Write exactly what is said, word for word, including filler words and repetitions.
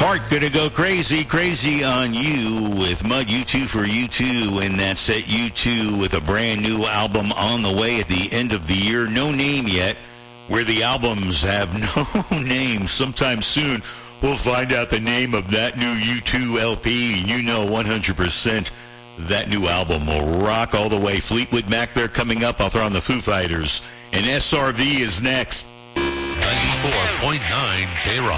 Heart gonna go crazy, crazy on you with Mud U two for U two, and that's set U two with a brand new album on the way at the end of the year. No name yet, where the albums have no name. Sometime soon, we'll find out the name of that new U two L P. You know one hundred percent that new album will rock all the way. Fleetwood Mac, they're coming up. I'll throw on the Foo Fighters. And S R V is next. ninety-four point nine K-Rock.